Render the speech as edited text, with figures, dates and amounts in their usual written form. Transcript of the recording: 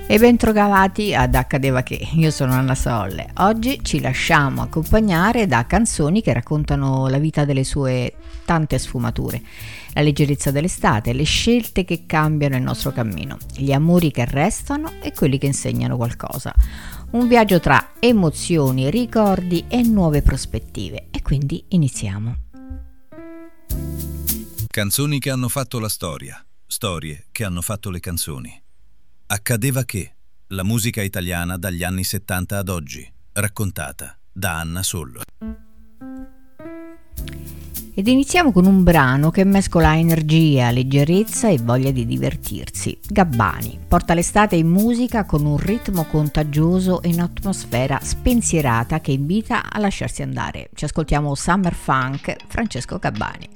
E bentrovati ad Accadeva Che, io sono Anna Solle. Oggi ci lasciamo accompagnare da canzoni che raccontano la vita delle sue tante sfumature, la leggerezza dell'estate, le scelte che cambiano il nostro cammino, gli amori che restano e quelli che insegnano qualcosa. Un viaggio tra emozioni, ricordi e nuove prospettive. E quindi iniziamo. Canzoni che hanno fatto la storia, storie che hanno fatto le canzoni. Accadeva che, la musica italiana dagli anni 70 ad oggi, raccontata da Anna Sollo. Ed iniziamo con un brano che mescola energia, leggerezza e voglia di divertirsi. Gabbani porta l'estate in musica con un ritmo contagioso e un'atmosfera spensierata che invita a lasciarsi andare. Ci ascoltiamo Summer Funk, Francesco Gabbani.